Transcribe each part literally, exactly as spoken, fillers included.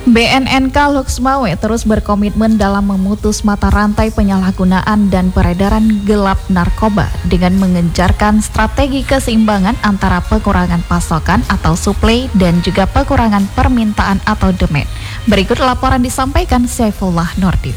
B N N K Luxmawe terus berkomitmen dalam memutus mata rantai penyalahgunaan dan peredaran gelap narkoba dengan mengejarkan strategi keseimbangan antara pengurangan pasokan atau suplai dan juga pengurangan permintaan atau demand. Berikut laporan disampaikan Saifullah Nurdin.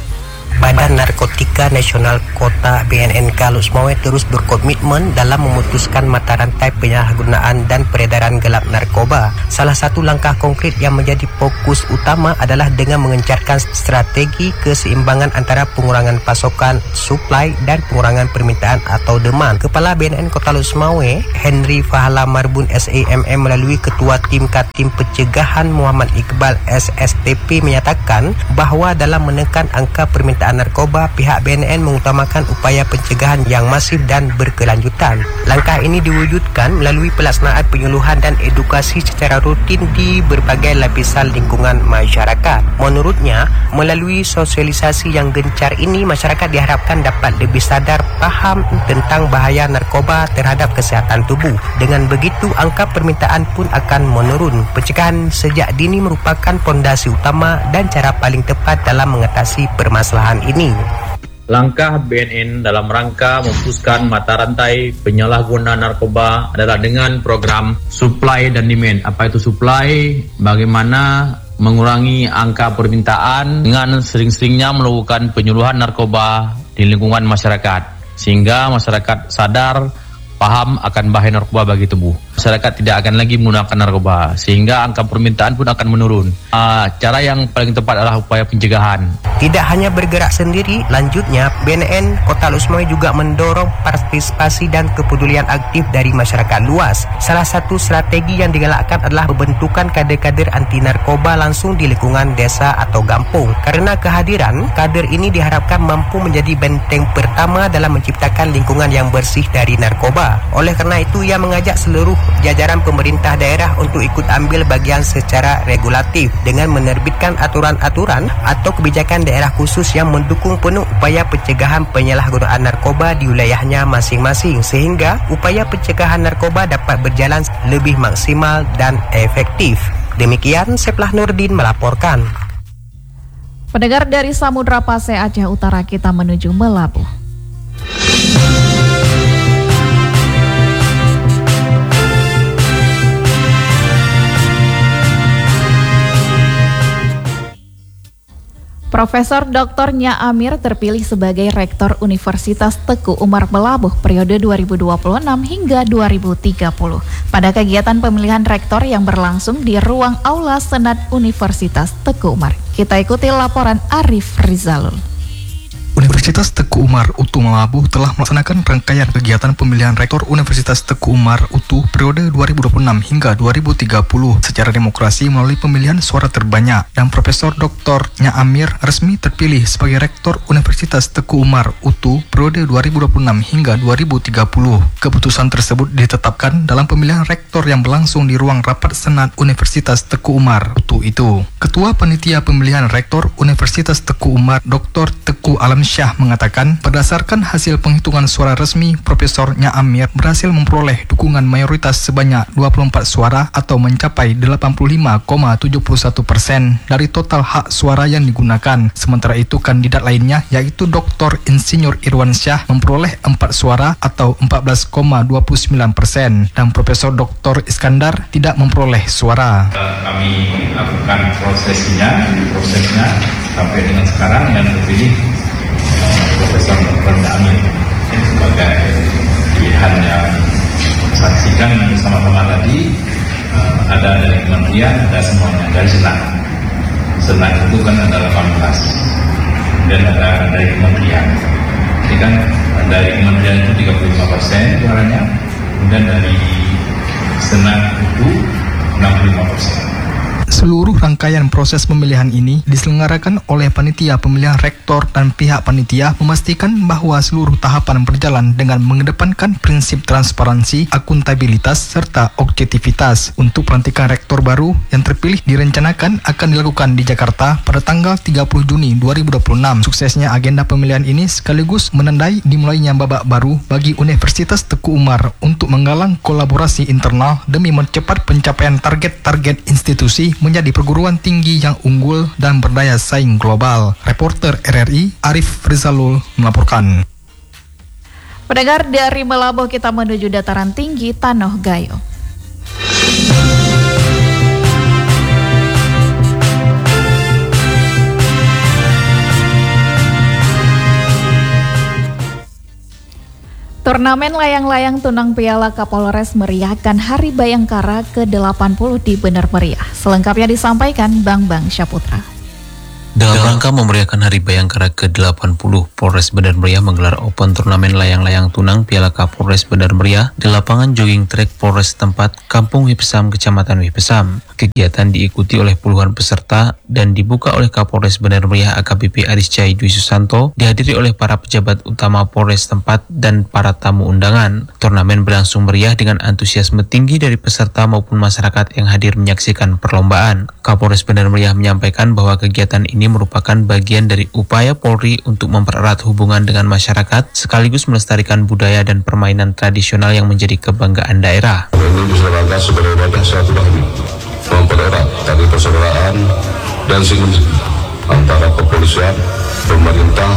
Badan Narkotika Nasional Kota B N N K Luxmawe terus berkomitmen dalam memutuskan mata rantai penyalahgunaan dan peredaran gelap narkoba. Salah satu langkah konkret yang menjadi fokus utama adalah dengan mengencarkan strategi keseimbangan antara pengurangan pasokan, suplai dan pengurangan permintaan atau demand. Kepala B N N Kota Luxmawe, Henry Fahala Marbun S A M M melalui Ketua Tim Katim Pencegahan Muhammad Iqbal S S T P menyatakan bahawa dalam menekan angka permintaan narkoba, pihak B N N mengutamakan upaya pencegahan yang masif dan berkelanjutan. Langkah ini diwujudkan melalui pelaksanaan penyuluhan dan edukasi secara rutin di berbagai lapisan lingkungan masyarakat. Menurutnya, melalui sosialisasi yang gencar ini, masyarakat diharapkan dapat lebih sadar faham tentang bahaya narkoba terhadap kesihatan tubuh. Dengan begitu, angka permintaan pun akan menurun. Pencegahan sejak dini merupakan fondasi utama dan cara paling tepat dalam mengatasi permasalahan ini. Langkah B N N dalam rangka memutuskan mata rantai penyalahgunaan narkoba adalah dengan program supply dan demand. Apa itu supply? Bagaimana mengurangi angka permintaan dengan sering-seringnya melakukan penyuluhan narkoba di lingkungan masyarakat, sehingga masyarakat sadar, paham akan bahaya narkoba bagi tubuh. Masyarakat tidak akan lagi menggunakan narkoba, sehingga angka permintaan pun akan menurun. Uh, cara yang paling tepat adalah upaya pencegahan. Tidak hanya bergerak sendiri, lanjutnya B N N Kota Luxmawe juga mendorong partisipasi dan kepedulian aktif dari masyarakat luas. Salah satu strategi yang digalakkan adalah pembentukan kader-kader anti narkoba langsung di lingkungan desa atau kampung. Karena kehadiran kader ini diharapkan mampu menjadi benteng pertama dalam menciptakan lingkungan yang bersih dari narkoba. Oleh karena itu, ia mengajak seluruh jajaran pemerintah daerah untuk ikut ambil bagian secara regulatif dengan menerbitkan aturan-aturan atau kebijakan daerah khusus yang mendukung penuh upaya pencegahan penyalahgunaan narkoba di wilayahnya masing-masing, sehingga upaya pencegahan narkoba dapat berjalan lebih maksimal dan efektif. Demikian Saifullah Nurdin melaporkan. Pendengar dari Samudra Pasai Aceh Utara, kita menuju Melabuh. Profesor Doktor Nya Amir terpilih sebagai Rektor Universitas Teku Umar Melabuh periode dua ribu dua puluh enam hingga dua ribu tiga puluh. Pada kegiatan pemilihan rektor yang berlangsung di ruang Aula Senat Universitas Teku Umar. Kita ikuti laporan Arif Rizalul. Universitas Teku Umar U T U Melabuh telah melaksanakan rangkaian kegiatan pemilihan Rektor Universitas Teku Umar U T U periode dua ribu dua puluh enam hingga dua ribu tiga puluh secara demokrasi melalui pemilihan suara terbanyak, dan Profesor Doktor Nya Amir resmi terpilih sebagai Rektor Universitas Teku Umar U T U periode dua ribu dua puluh enam hingga dua ribu tiga puluh. Keputusan tersebut ditetapkan dalam pemilihan rektor yang berlangsung di ruang rapat Senat Universitas Teku Umar U T U itu. Ketua Panitia Pemilihan Rektor Universitas Teku Umar Doktor Teku Alam Syah mengatakan, berdasarkan hasil penghitungan suara resmi, Profesor Nya Amir berhasil memperoleh dukungan mayoritas sebanyak dua puluh empat suara atau mencapai delapan puluh lima koma tujuh satu persen dari total hak suara yang digunakan. Sementara itu, kandidat lainnya yaitu Doktor Insinyur Irwan Syah memperoleh empat suara atau empat belas koma dua sembilan persen, dan Profesor Doktor Iskandar tidak memperoleh suara. Kami lakukan prosesnya, prosesnya sampai dengan sekarang dan terpilih Profesor Doktor Nya Amir sebagai pilihan yang saksikan bersama-sama tadi. Uh, ada dari kementerian, ada semuanya dari senat. Senat itu kan ada delapan belas, dan ada dari kementerian. Jadi kan dari kementerian itu tiga puluh lima persen suaranya, kemudian dari senat itu enam puluh lima persen. Seluruh rangkaian proses pemilihan ini diselenggarakan oleh panitia pemilihan rektor, dan pihak panitia memastikan bahwa seluruh tahapan berjalan dengan mengedepankan prinsip transparansi, akuntabilitas, serta objektivitas. Untuk pelantikan rektor baru yang terpilih direncanakan akan dilakukan di Jakarta pada tanggal tiga puluh Juni dua ribu dua puluh enam. Suksesnya agenda pemilihan ini sekaligus menandai dimulainya babak baru bagi Universitas Teku Umar untuk menggalang kolaborasi internal demi mempercepat pencapaian target-target institusi Tinggi menjadi perguruan tinggi yang unggul dan berdaya saing global. Reporter R R I Arif Rizalul melaporkan. Pendengar, dari Melabuh kita menuju dataran tinggi Tanoh Gayo. Turnamen layang-layang tunang Piala Kapolres meriahkan Hari Bayangkara ke delapan puluh di Bener Meriah. Selengkapnya disampaikan Bang Bang Syaputra. Dalam rangka memeriahkan Hari Bayangkara ke delapan puluh, Polres Bener Meriah menggelar open turnamen layang-layang tunang Piala Kapolres Bener Meriah di lapangan jogging track Polres setempat Kampung Wipesam, Kecamatan Wipesam. Kegiatan diikuti oleh puluhan peserta dan dibuka oleh Kapolres Bener Meriah A K B P Aris Cai Dwi Susanto, dihadiri oleh para pejabat utama Polres setempat dan para tamu undangan. Turnamen berlangsung meriah dengan antusiasme tinggi dari peserta maupun masyarakat yang hadir menyaksikan perlombaan. Kapolres Bener Meriah menyampaikan bahwa kegiatan ini merupakan bagian dari upaya Polri untuk mempererat hubungan dengan masyarakat sekaligus melestarikan budaya dan permainan tradisional yang menjadi kebanggaan daerah. Ini bisa rangka sebagai wadah silaturahmi, mempererat tali persaudaraan dan sinergi antara kepolisian, pemerintah,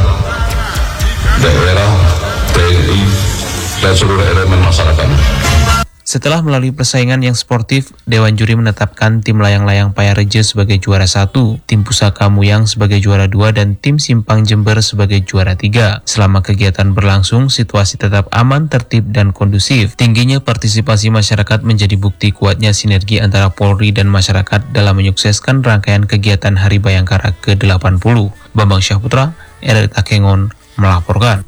daerah, T N I, dan seluruh elemen masyarakat. Setelah melalui persaingan yang sportif, Dewan Juri menetapkan tim layang-layang Payareje sebagai juara satu, tim Pusaka Muyang sebagai juara dua, dan tim Simpang Jember sebagai juara tiga. Selama kegiatan berlangsung, situasi tetap aman, tertib, dan kondusif. Tingginya partisipasi masyarakat menjadi bukti kuatnya sinergi antara Polri dan masyarakat dalam menyukseskan rangkaian kegiatan Hari Bayangkara ke delapan puluh. Bambang Syaputra, R R I Takengon, melaporkan.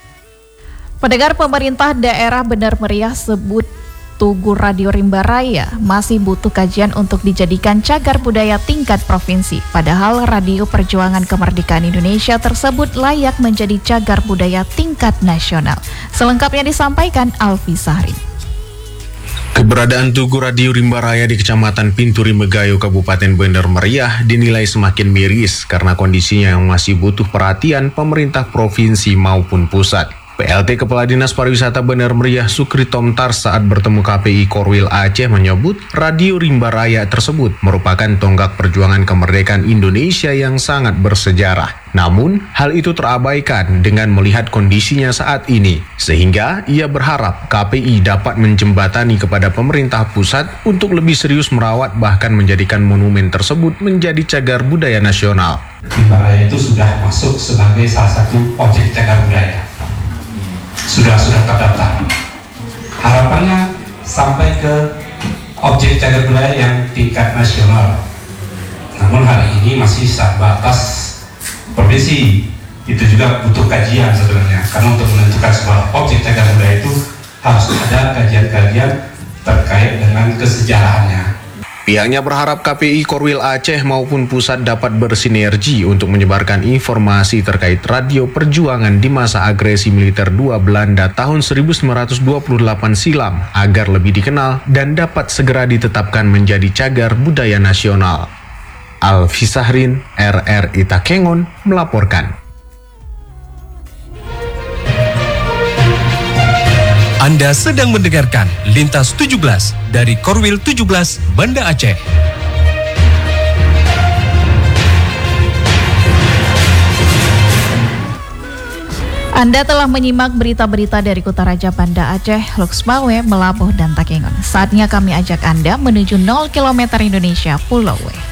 Pendengar, pemerintah daerah Bener Meriah sebut Tugu Radio Rimba Raya masih butuh kajian untuk dijadikan cagar budaya tingkat provinsi. Padahal Radio Perjuangan Kemerdekaan Indonesia tersebut layak menjadi cagar budaya tingkat nasional. Selengkapnya disampaikan Alfi Sahrin. Keberadaan Tugu Radio Rimba Raya di Kecamatan Pinturi Megayo, Kabupaten Bener Meriah dinilai semakin miris karena kondisinya yang masih butuh perhatian pemerintah provinsi maupun pusat. P L T Kepala Dinas Pariwisata Bener Meriah Sukri Tomtar saat bertemu K P I Korwil Aceh menyebut Radio Rimba Raya tersebut merupakan tonggak perjuangan kemerdekaan Indonesia yang sangat bersejarah. Namun, hal itu terabaikan dengan melihat kondisinya saat ini, sehingga ia berharap K P I dapat menjembatani kepada pemerintah pusat untuk lebih serius merawat bahkan menjadikan monumen tersebut menjadi cagar budaya nasional. Rimba Raya itu sudah masuk sebagai salah satu objek cagar budaya. Sudah sudah terdaftar. Harapannya sampai ke objek cagar budaya yang tingkat nasional. Namun hari ini masih sebatas provinsi. Itu juga butuh kajian sebenarnya. Karena untuk menentukan sebuah objek cagar budaya itu harus ada kajian-kajian terkait dengan kesejarahannya. Pihaknya berharap K P I Korwil Aceh maupun pusat dapat bersinergi untuk menyebarkan informasi terkait Radio Perjuangan di masa agresi militer dua Belanda tahun seribu sembilan ratus dua puluh delapan silam agar lebih dikenal dan dapat segera ditetapkan menjadi cagar budaya nasional. Alfi Sahrin, R R I Takengon, melaporkan. Anda sedang mendengarkan Lintas tujuh belas dari Korwil tujuh belas Banda Aceh. Anda telah menyimak berita-berita dari Kota Raja Banda Aceh, Luxmawe, Melabuh, dan Takengon. Saatnya kami ajak Anda menuju nol kilometer Indonesia Pulau W.